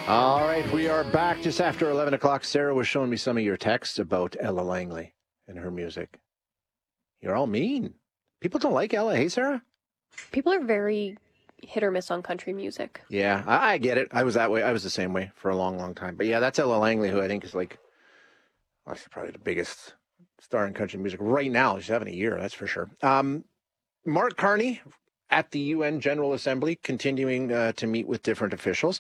All right, we are back just after 11 o'clock. Sarah was showing me some of your texts about Ella Langley and her music. You're all mean. People don't like Ella. Hey, Sarah? People are very hit or miss on country music. Yeah, I get it. I was that way. I was the same way for a long, long time. But yeah, that's Ella Langley, who I think is like, well, she's probably the biggest star in country music right now. She's having a year, that's for sure. Mark Carney at the UN General Assembly, continuing to meet with different officials,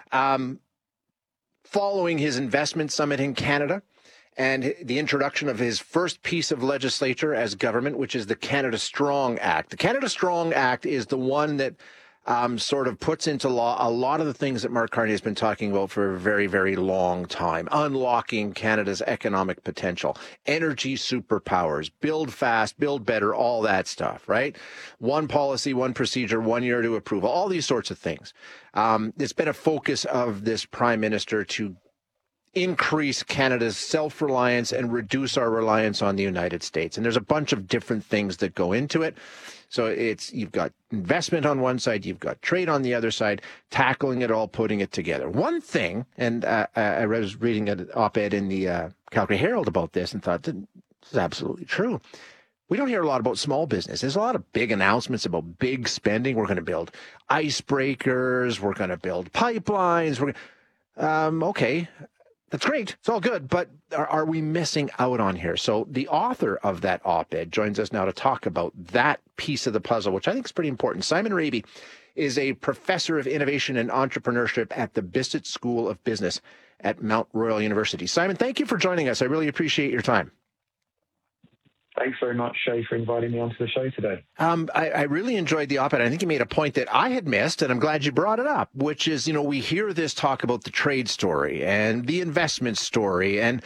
following his investment summit in Canada and the introduction of his first piece of legislature as government, which is the Canada Strong Act. The Canada Strong Act is the one that sort of puts into law a lot of the things that Mark Carney has been talking about for a very, very long time. Unlocking Canada's economic potential, energy superpowers, build fast, build better, all that stuff, right? One policy, one procedure, 1 year to approval, all these sorts of things. It's been a focus of this prime minister to increase Canada's self-reliance and reduce our reliance on the United States. And there's a bunch of different things that go into it. So you've got investment on one side, you've got trade on the other side, tackling it all, putting it together. One thing, and I was reading an op-ed in the Calgary Herald about this and thought, this is absolutely true. We don't hear a lot about small business. There's a lot of big announcements about big spending. We're going to build icebreakers. We're going to build pipelines. Okay. That's great. It's all good. But are we missing out on here? So the author of that op-ed joins us now to talk about that piece of the puzzle, which I think is pretty important. Simon Raby is a professor of innovation and entrepreneurship at the Bissett School of Business at Mount Royal University. Simon, thank you for joining us. I really appreciate your time. Thanks very much, Shay, for inviting me onto the show today. I really enjoyed the op-ed. I think you made a point that I had missed, and I'm glad you brought it up, which is, we hear this talk about the trade story and the investment story and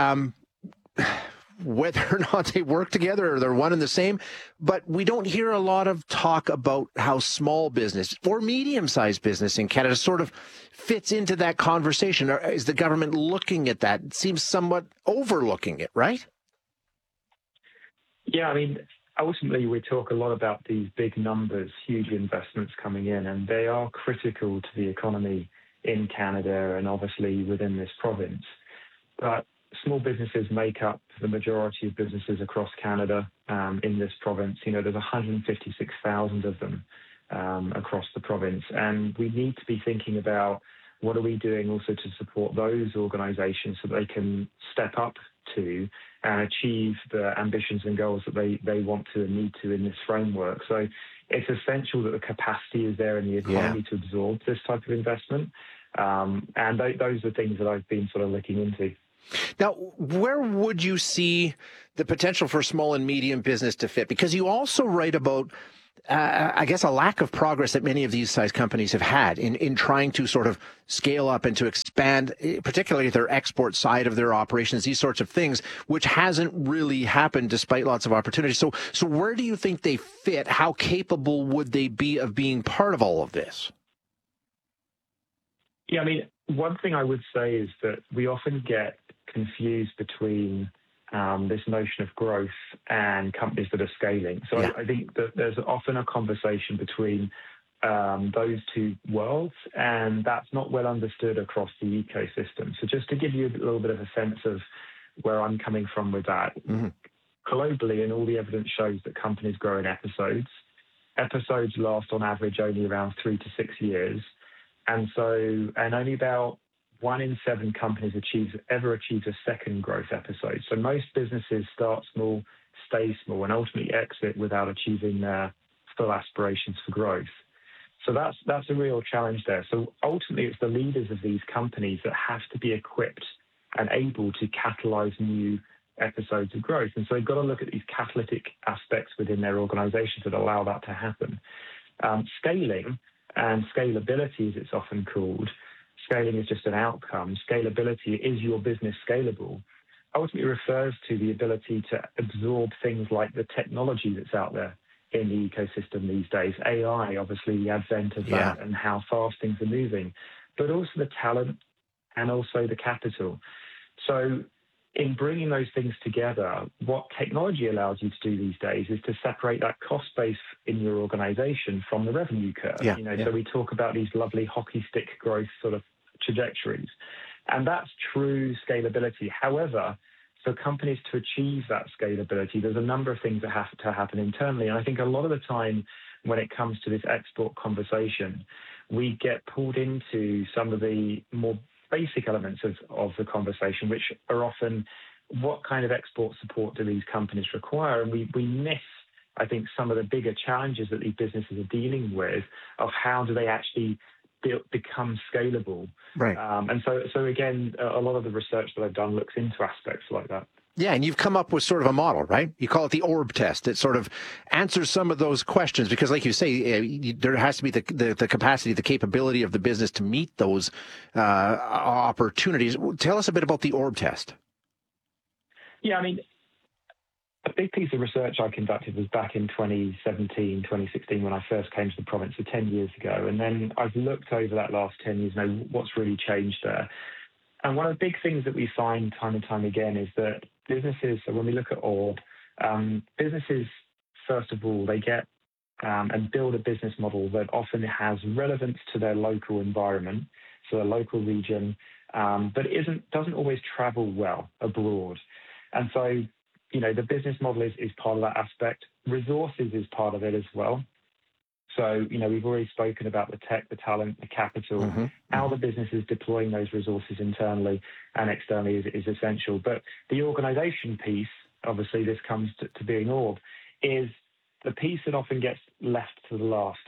whether or not they work together or they're one and the same. But we don't hear a lot of talk about how small business or medium-sized business in Canada sort of fits into that conversation. Or is the government looking at that? It seems somewhat overlooking it, right? Yeah, ultimately we talk a lot about these big numbers, huge investments coming in, and they are critical to the economy in Canada and obviously within this province. But small businesses make up the majority of businesses across Canada in this province. There's 156,000 of them across the province, and we need to be thinking about what are we doing also to support those organisations so they can step up to and achieve the ambitions and goals that they want to and need to in this framework. So it's essential that the capacity is there in the economy to absorb this type of investment. And those are things that I've been sort of looking into. Now, where would you see the potential for small and medium business to fit? Because you also write about I guess, a lack of progress that many of these size companies have had in trying to sort of scale up and to expand, particularly their export side of their operations, these sorts of things, which hasn't really happened despite lots of opportunities. So where do you think they fit? How capable would they be of being part of all of this? Yeah, one thing I would say is that we often get confused between this notion of growth and companies that are scaling. So I think that there's often a conversation between those two worlds, and that's not well understood across the ecosystem. So just to give you a little bit of a sense of where I'm coming from with that, globally, and all the evidence shows that companies grow in episodes. Episodes last on average only around 3 to 6 years. And only about 1 in 7 companies ever achieves a second growth episode. So most businesses start small, stay small, and ultimately exit without achieving their full aspirations for growth. So that's a real challenge there. So ultimately, it's the leaders of these companies that have to be equipped and able to catalyze new episodes of growth. And so they've got to look at these catalytic aspects within their organizations that allow that to happen. Scaling and scalability, as it's often called, scaling is just an outcome. Scalability, is your business scalable? Ultimately refers to the ability to absorb things like the technology that's out there in the ecosystem these days. AI, obviously, the advent of that and how fast things are moving, but also the talent and also the capital. So in bringing those things together, what technology allows you to do these days is to separate that cost base in your organization from the revenue curve. So we talk about these lovely hockey stick growth sort of trajectories. And that's true scalability. However, for companies to achieve that scalability, there's a number of things that have to happen internally. And I think a lot of the time when it comes to this export conversation, we get pulled into some of the more basic elements of the conversation, which are often what kind of export support do these companies require? And we miss, I think, some of the bigger challenges that these businesses are dealing with of how do they actually become scalable. Right. And so again, a lot of the research that I've done looks into aspects like that. Yeah, and you've come up with sort of a model, right? You call it the ORB test. It sort of answers some of those questions because, like you say, there has to be the capacity, the capability of the business to meet those opportunities. Tell us a bit about the ORB test. Yeah, I mean, a big piece of research I conducted was back in 2017, 2016, when I first came to the province, so 10 years ago. And then I've looked over that last 10 years, what's really changed there. And one of the big things that we find time and time again is that businesses, so when we look at ORB, businesses, first of all, they get and build a business model that often has relevance to their local environment, so their local region, but doesn't always travel well abroad. And so, the business model is part of that aspect. Resources is part of it as well. So, we've already spoken about the tech, the talent, the capital, how the business is deploying those resources internally and externally is essential. But the organization piece, obviously this comes to being ORB, is the piece that often gets left to the last,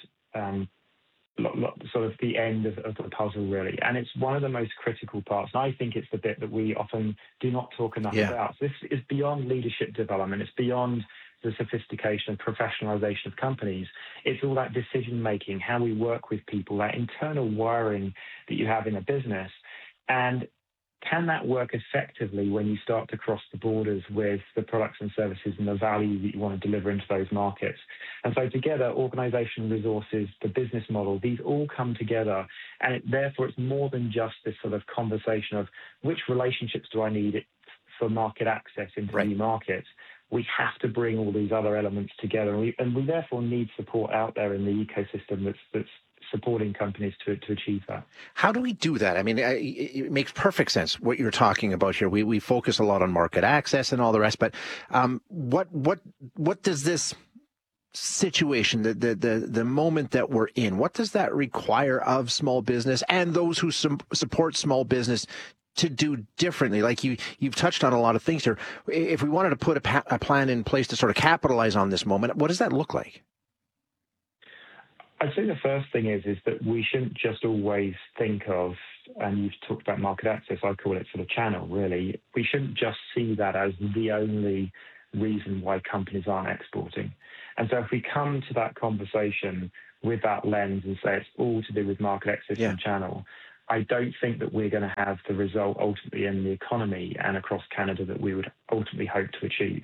sort of the end of the puzzle, really. And it's one of the most critical parts. And I think it's the bit that we often do not talk enough about. So this is beyond leadership development. It's beyond the sophistication and professionalization of companies. It's all that decision making, how we work with people, that internal wiring that you have in a business. And can that work effectively when you start to cross the borders with the products and services and the value that you want to deliver into those markets? And so together, organization, resources, the business model, these all come together. And therefore, it's more than just this sort of conversation of which relationships do I need for market access into new markets. We have to bring all these other elements together. And we therefore need support out there in the ecosystem that's supporting companies to achieve that. How do we do that? I mean, it makes perfect sense what you're talking about here. We focus a lot on market access and all the rest, but what does this situation, the moment that we're in, what does that require of small business and those who support small business to do differently? Like you've touched on a lot of things here. If we wanted to put a plan in place to sort of capitalize on this moment, what does that look like? I'd say the first thing is that we shouldn't just always think of, and you've talked about market access, I call it sort of channel, really. We shouldn't just see that as the only reason why companies aren't exporting. And so if we come to that conversation with that lens and say it's all to do with market access and channel, I don't think that we're going to have the result ultimately in the economy and across Canada that we would ultimately hope to achieve.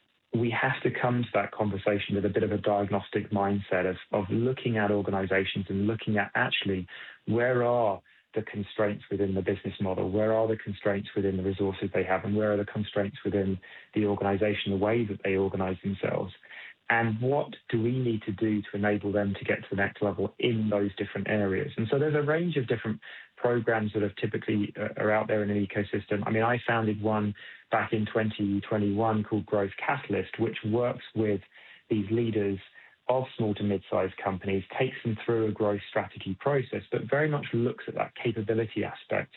We have to come to that conversation with a bit of a diagnostic mindset of looking at organizations and looking at actually where are the constraints within the business model, where are the constraints within the resources they have, and where are the constraints within the organization, the way that they organize themselves. And what do we need to do to enable them to get to the next level in those different areas? And so there's a range of different programs that have typically are out there in an ecosystem. I mean, I founded one back in 2021 called Growth Catalyst, which works with these leaders of small to mid-sized companies, takes them through a growth strategy process, but very much looks at that capability aspect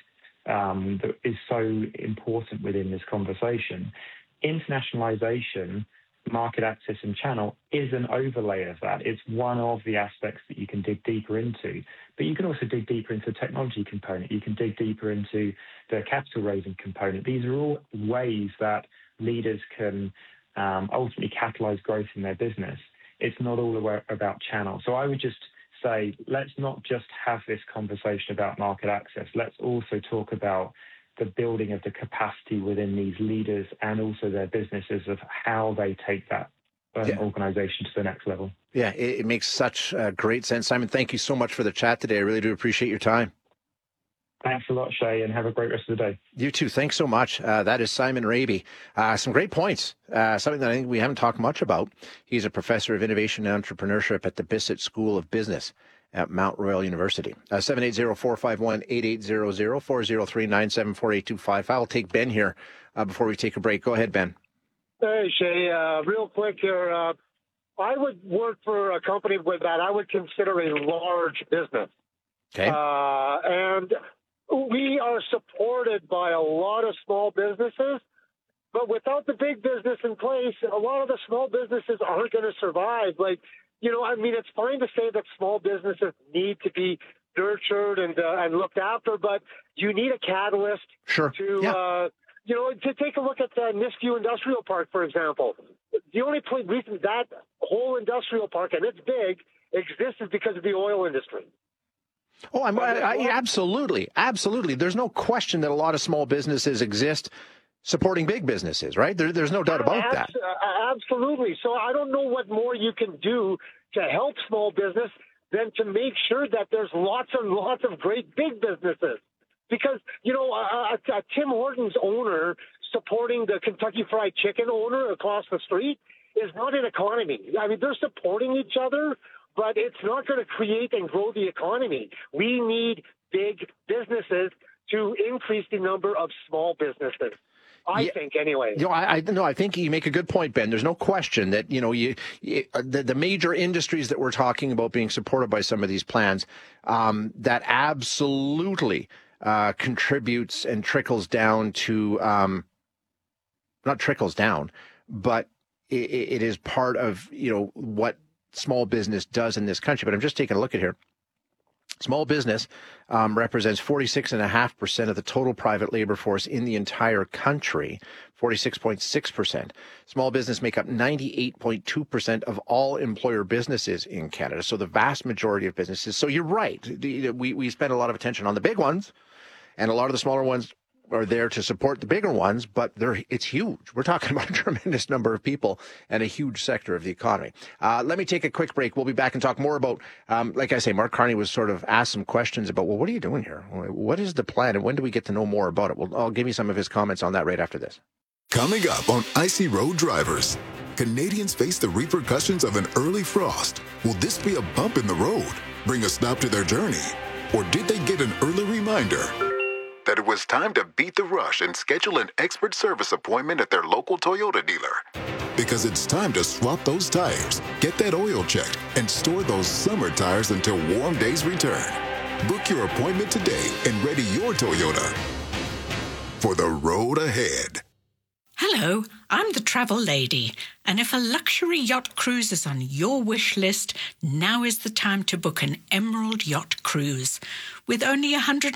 that is so important within this conversation. Internationalization, market access and channel is an overlay of that. It's one of the aspects that you can dig deeper into, but you can also dig deeper into the technology component. You can dig deeper into the capital raising component. These are all ways that leaders can ultimately catalyze growth in their business. It's not all about channel. So I would just say, let's not just have this conversation about market access. Let's also talk about the building of the capacity within these leaders and also their businesses of how they take that organization to the next level. Yeah, it makes such great sense. Simon, thank you so much for the chat today. I really do appreciate your time. Thanks a lot, Shay, and have a great rest of the day. You too. Thanks so much. That is Simon Raby. Some great points, something that I think we haven't talked much about. He's a professor of innovation and entrepreneurship at the Bissett School of Business at Mount Royal University. 780-451-8800, 403-974-8255. I'll take Ben here before we take a break. Go ahead, Ben. Hey, Shay, real quick here. I would work for a company with that I would consider a large business. Okay. And we are supported by a lot of small businesses, but without the big business in place, a lot of the small businesses aren't going to survive. Like, it's fine to say that small businesses need to be nurtured and looked after, but you need a catalyst to take a look at Nisku Industrial Park, for example. The only reason that whole industrial park, and it's big, exists is because of the oil industry. Oh, absolutely. Absolutely. There's no question that a lot of small businesses exist supporting big businesses, right? There's no doubt about that. Absolutely. So I don't know what more you can do to help small business than to make sure that there's lots and lots of great big businesses. Because, Tim Hortons owner supporting the Kentucky Fried Chicken owner across the street is not an economy. I mean, they're supporting each other, but it's not going to create and grow the economy. We need big businesses to increase the number of small businesses. I think anyway. I think you make a good point, Ben. There's no question that, the major industries that we're talking about being supported by some of these plans, that absolutely contributes and trickles down to, not trickles down, but it is part of, what small business does in this country. But I'm just taking a look at here. Small business represents 46.5% of the total private labor force in the entire country, 46.6%. Small business make up 98.2% of all employer businesses in Canada. So the vast majority of businesses. So you're right. We spend a lot of attention on the big ones, and a lot of the smaller ones are there to support the bigger ones, but it's huge. We're talking about a tremendous number of people and a huge sector of the economy. Let me take a quick break. We'll be back and talk more about, like I say, Mark Carney was sort of asked some questions about, well, what are you doing here? What is the plan, and when do we get to know more about it? Well, I'll give you some of his comments on that right after this. Coming up on Icy Road Drivers, Canadians face the repercussions of an early frost. Will this be a bump in the road, bring a stop to their journey? Or did they get an early reminder that it was time to beat the rush and schedule an expert service appointment at their local Toyota dealer? Because it's time to swap those tires, get that oil checked, and store those summer tires until warm days return. Book your appointment today and ready your Toyota for the road ahead. Hello, I'm the travel lady, and if a luxury yacht cruise is on your wish list, now is the time to book an Emerald Yacht Cruise. With only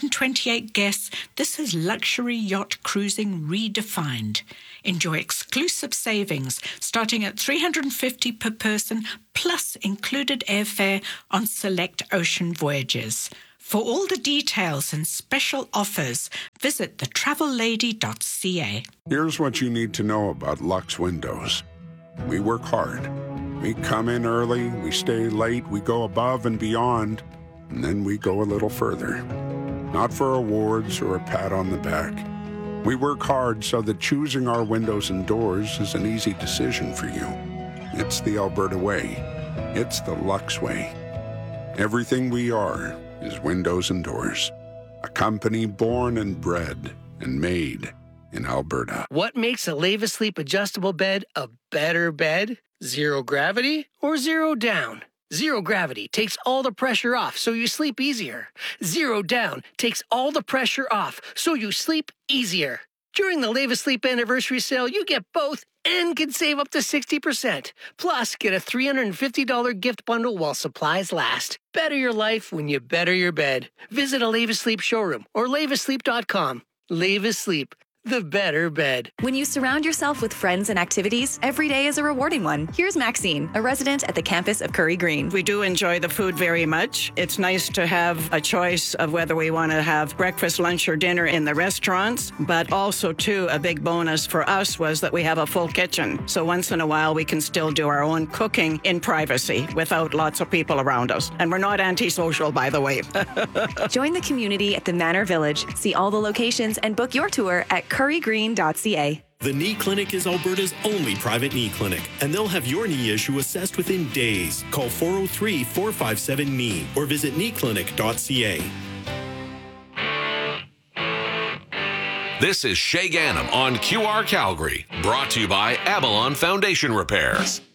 128 guests, this is luxury yacht cruising redefined. Enjoy exclusive savings starting at $350 per person, plus included airfare on select ocean voyages. For all the details and special offers, visit thetravellady.ca. Here's what you need to know about Lux Windows. We work hard. We come in early, we stay late, we go above and beyond, and then we go a little further. Not for awards or a pat on the back. We work hard so that choosing our windows and doors is an easy decision for you. It's the Alberta way. It's the Lux way. Everything we are is windows and doors. A company born and bred and made in Alberta. What makes a Leva Sleep adjustable bed a better bed? Zero gravity or zero down? Zero gravity takes all the pressure off so you sleep easier. Zero down takes all the pressure off so you sleep easier. During the Leva Sleep anniversary sale, you get both and can save up to 60%. Plus, get a $350 gift bundle while supplies last. Better your life when you better your bed. Visit a Leva Sleep showroom or levasleep.com. Leva Sleep, the better bed. When you surround yourself with friends and activities, every day is a rewarding one. Here's Maxine, a resident at the campus of Curry Green. We do enjoy the food very much. It's nice to have a choice of whether we want to have breakfast, lunch, or dinner in the restaurants, but also, too, a big bonus for us was that we have a full kitchen. So once in a while, we can still do our own cooking in privacy without lots of people around us. And we're not antisocial, by the way. Join the community at the Manor Village. See all the locations and book your tour at currygreen.ca. The Knee Clinic is Alberta's only private knee clinic, and they'll have your knee issue assessed within days. Call 403-457-KNEE or visit kneeclinic.ca. This is Shay Gannam on QR Calgary, brought to you by Avalon Foundation Repairs.